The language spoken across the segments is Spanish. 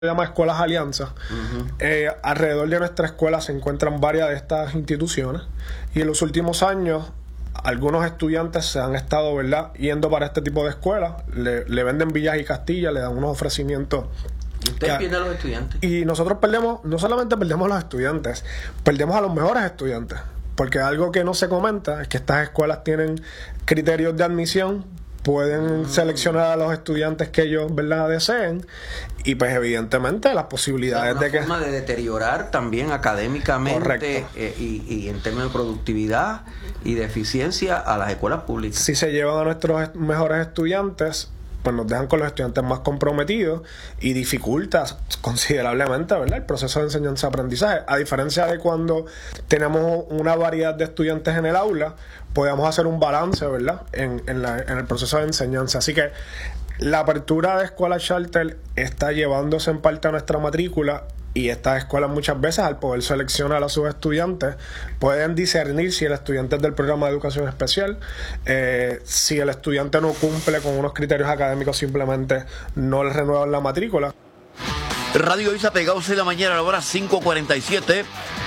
llama Escuelas Alianzas. Alrededor de nuestra escuela se encuentran varias de estas instituciones y en los últimos años algunos estudiantes se han estado, ¿verdad?, yendo para este tipo de escuelas, le venden villas y castillas, le dan unos ofrecimientos. ¿Y ustedes pierden a los estudiantes? Y nosotros perdemos, no solamente perdemos a los estudiantes, perdemos a los mejores estudiantes, porque algo que no se comenta es que estas escuelas tienen criterios de admisión, pueden seleccionar a los estudiantes que ellos, ¿verdad?, deseen, y pues evidentemente las posibilidades de que... Es una forma de deteriorar también académicamente y en términos de productividad y de eficiencia a las escuelas públicas. Si se llevan a nuestros mejores estudiantes, pues nos dejan con los estudiantes más comprometidos y dificulta considerablemente, ¿verdad?, el proceso de enseñanza-aprendizaje. A diferencia de cuando tenemos una variedad de estudiantes en el aula, podemos hacer un balance, ¿verdad?, en el proceso de enseñanza. Así que la apertura de escuelas charter está llevándose en parte a nuestra matrícula, y estas escuelas muchas veces, al poder seleccionar a sus estudiantes, pueden discernir si el estudiante es del programa de educación especial, si el estudiante no cumple con unos criterios académicos, simplemente no le renuevan la matrícula. Radio Isa Pegados en la mañana a la hora 5:47.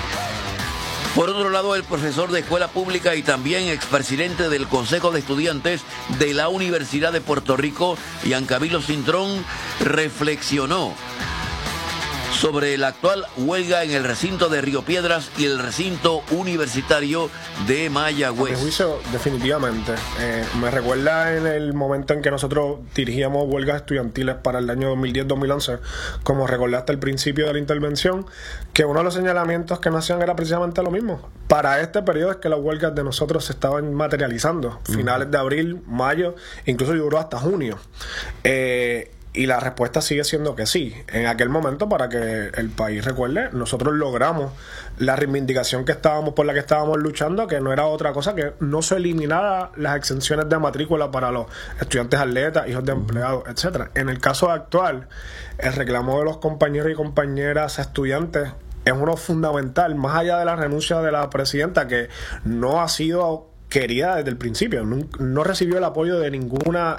Por otro lado, el profesor de escuela pública y también expresidente del Consejo de Estudiantes de la Universidad de Puerto Rico, Giancarlo Cintrón, reflexionó sobre la actual huelga en el recinto de Río Piedras y el recinto universitario de Mayagüez. A mi juicio, definitivamente. Me recuerda en el momento en que nosotros dirigíamos huelgas estudiantiles para el año 2010-2011, como recordaste al principio de la intervención, que uno de los señalamientos que nos hacían era precisamente lo mismo. Para este periodo es que las huelgas de nosotros se estaban materializando, finales de abril, mayo, incluso duró hasta junio. Y la respuesta sigue siendo que sí. En aquel momento, para que el país recuerde, nosotros logramos la reivindicación por la que estábamos luchando, que no era otra cosa que no se eliminara las exenciones de matrícula para los estudiantes atletas, hijos de empleados, etcétera. En el caso actual, el reclamo de los compañeros y compañeras estudiantes es uno fundamental, más allá de la renuncia de la presidenta, que no ha sido querida desde el principio, no recibió el apoyo de ninguna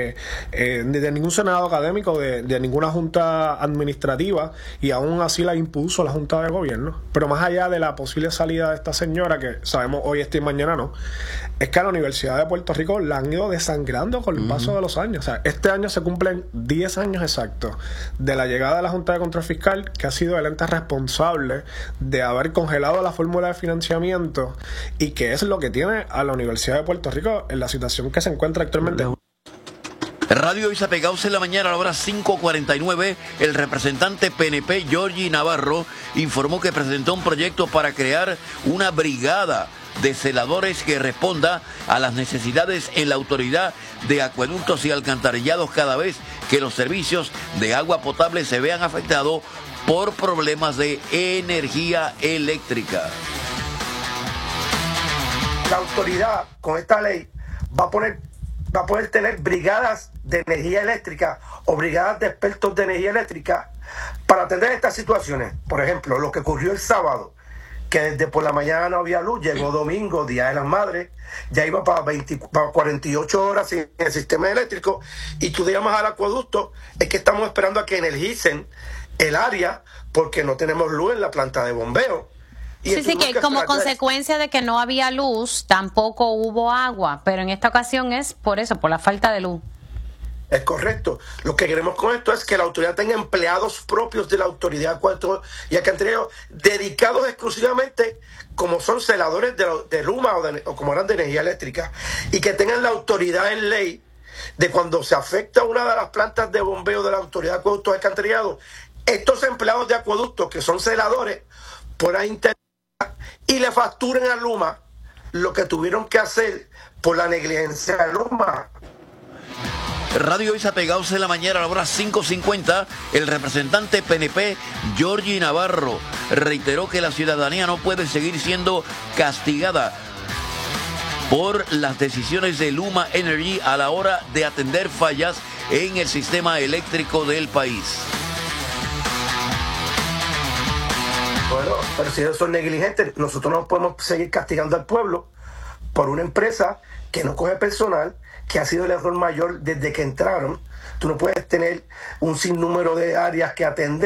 de ningún senado académico, de ninguna junta administrativa, y aún así la impuso la junta de gobierno. Pero más allá de la posible salida de esta señora, que sabemos hoy está y mañana no, es que a la Universidad de Puerto Rico la han ido desangrando con el paso de los años. O sea, este año se cumplen 10 años exactos de la llegada de la Junta de Control Fiscal, que ha sido el ente responsable de haber congelado la fórmula de financiamiento, y que es lo que tiene a la Universidad de Puerto Rico en la situación que se encuentra actualmente. Radio Isa Pegados en la mañana a la hora 5:49. El representante PNP, Georgie Navarro, informó que presentó un proyecto para crear una brigada de celadores que responda a las necesidades en la autoridad de acueductos y alcantarillados cada vez que los servicios de agua potable se vean afectados por problemas de energía eléctrica. La autoridad con esta ley va a poder tener brigadas de energía eléctrica o brigadas de expertos de energía eléctrica para atender estas situaciones. Por ejemplo, lo que ocurrió el sábado, que desde por la mañana no había luz, llegó domingo, Día de las Madres, ya iba para 48 horas sin el sistema eléctrico, y tú llamas al acueducto, es que estamos esperando a que energicen el área porque no tenemos luz en la planta de bombeo. Sí, que como consecuencia de que no había luz, tampoco hubo agua, pero en esta ocasión es por eso, por la falta de luz. Es correcto. Lo que queremos con esto es que la autoridad tenga empleados propios de la autoridad y alcantarillado dedicados exclusivamente, como son celadores de Luma o como eran de energía eléctrica, y que tengan la autoridad en ley de cuando se afecta una de las plantas de bombeo de la autoridad de acueductos y alcantarillados, estos empleados de acueductos que son celadores puedan intervenir y le facturen a Luma lo que tuvieron que hacer por la negligencia de Luma. Radio Isa Pegados en la mañana a la hora 5:50. El representante PNP, Georgie Navarro, reiteró que la ciudadanía no puede seguir siendo castigada por las decisiones de Luma Energy a la hora de atender fallas en el sistema eléctrico del país. Bueno, pero si ellos son negligentes, nosotros no podemos seguir castigando al pueblo por una empresa que no coge personal, que ha sido el error mayor desde que entraron, Tú no puedes tener un sinnúmero de áreas que atender